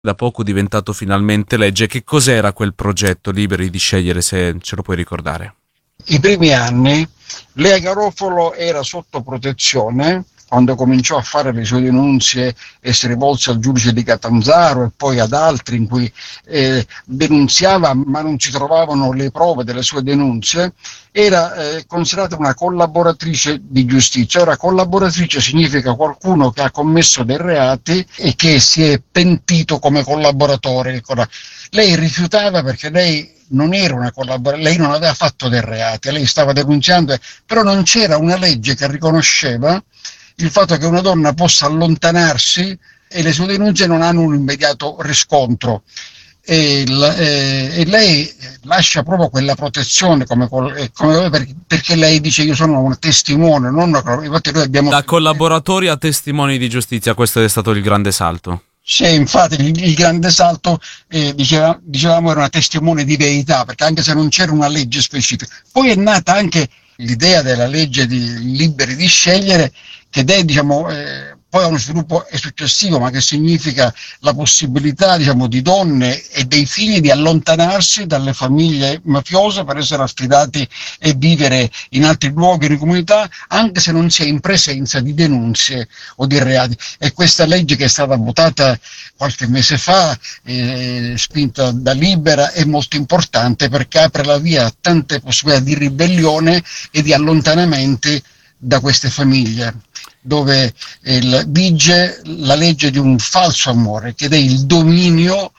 da poco diventato finalmente legge. Che cos'era quel progetto Liberi di Scegliere, se ce lo puoi ricordare? I primi anni Lea Garofalo era sotto protezione quando cominciò a fare le sue denunce e si rivolse al giudice di Catanzaro e poi ad altri in cui denunziava ma non si trovavano le prove delle sue denunce. Era considerata una collaboratrice di giustizia. Ora, collaboratrice significa qualcuno che ha commesso dei reati e che si è pentito come collaboratore. Lei rifiutava perché lei non era una collaboratrice, lei non aveva fatto dei reati, lei stava denunciando, però non c'era una legge che riconosceva il fatto che una donna possa allontanarsi e le sue denunce non hanno un immediato riscontro. E lei lascia proprio quella protezione perché lei dice io sono un testimone, infatti noi abbiamo Da collaboratori a testimoni di giustizia, questo è stato il grande salto. Sì, infatti il grande salto, dicevamo, era una testimone di verità, perché anche se non c'era una legge specifica. Poi è nata anche l'idea della legge di Liberi di Scegliere, che è, poi ha uno sviluppo successivo, ma che significa la possibilità, di donne e dei figli di allontanarsi dalle famiglie mafiose per essere affidati e vivere in altri luoghi, in comunità, anche se non si è in presenza di denunce o di reati. E questa legge, che è stata votata qualche mese fa, spinta da Libera, è molto importante perché apre la via a tante possibilità di ribellione e di allontanamenti da queste famiglie, dove vige la legge di un falso amore, che è il dominio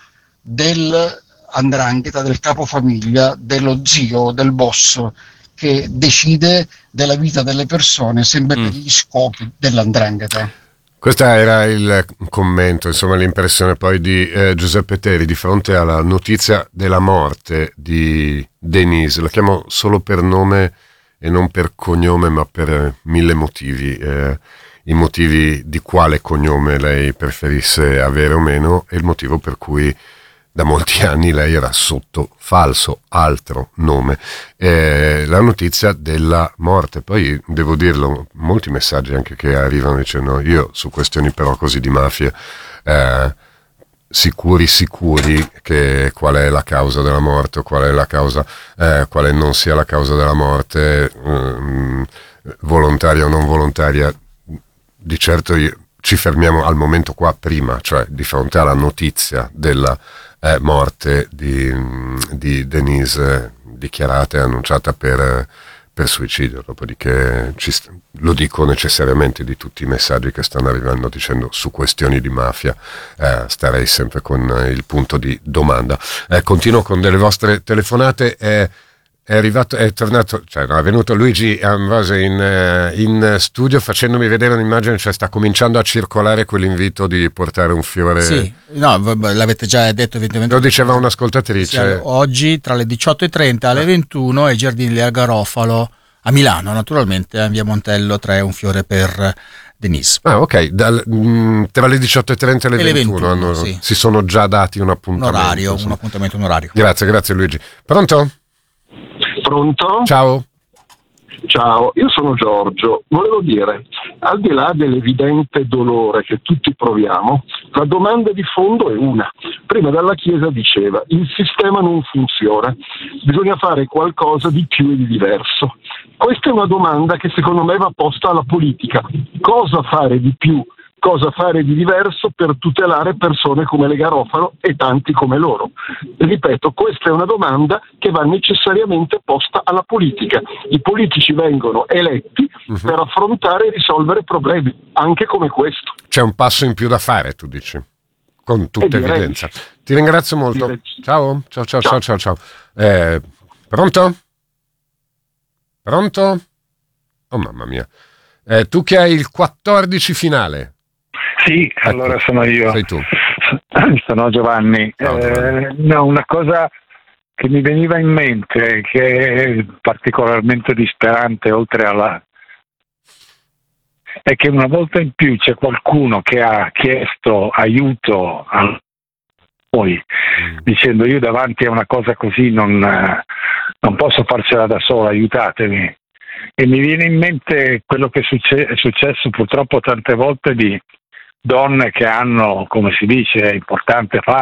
dell''ndrangheta, del capofamiglia, dello zio, del boss, che decide della vita delle persone sempre per gli scopi dell''ndrangheta. Questo era il commento, insomma l'impressione poi di Giuseppe Teri di fronte alla notizia della morte di Denise. La chiamo solo per nome e non per cognome, ma per mille motivi. I motivi di quale cognome lei preferisse avere o meno e il motivo per cui da molti anni lei era sotto falso altro nome. La notizia della morte, poi devo dirlo, molti messaggi anche che arrivano dicendo io su questioni però così di mafia sicuri che qual è la causa della morte o qual è la causa, quale non sia la causa della morte, volontaria o non volontaria. Di certo ci fermiamo al momento qua prima, cioè di fronte alla notizia della morte di Denise dichiarata e annunciata per suicidio. Dopodiché lo dico necessariamente di tutti i messaggi che stanno arrivando dicendo su questioni di mafia starei sempre con il punto di domanda. Continuo con delle vostre telefonate. È tornato, cioè no, è venuto Luigi Ambrose in studio facendomi vedere un'immagine, cioè sta cominciando a circolare quell'invito di portare un fiore. Sì, no, l'avete già detto evidentemente. Lo diceva un'ascoltatrice. Sì, oggi tra le 18:30 alle 21 ai Giardini Lea Garofalo a Milano, naturalmente, a Via Montello 3, un fiore per Denise. Ah, ok, tra le 18:30 e le 21 sì. Si sono già dati un appuntamento. Un orario. Grazie Luigi. Pronto? Pronto? Ciao, io sono Giorgio. Volevo dire, al di là dell'evidente dolore che tutti proviamo, la domanda di fondo è una. Prima dalla Chiesa diceva, il sistema non funziona, bisogna fare qualcosa di più e di diverso. Questa è una domanda che secondo me va posta alla politica. Cosa fare di più? Cosa fare di diverso per tutelare persone come le Garofalo e tanti come loro? Ripeto, questa è una domanda che va necessariamente posta alla politica. I politici vengono eletti per affrontare e risolvere problemi, anche come questo. C'è un passo in più da fare, tu dici, con tutta evidenza. Ti ringrazio molto. Ciao. Pronto? Oh mamma mia. Tu che hai il 14 finale. Sì, ecco. Allora sono io. Sei tu. Sono Giovanni. Una cosa che mi veniva in mente, che è particolarmente disperante, oltre alla... è che una volta in più c'è qualcuno che ha chiesto aiuto a noi, dicendo io davanti a una cosa così non posso farcela da sola, aiutatemi. E mi viene in mente quello che è successo purtroppo tante volte di donne che hanno, come si dice, è importante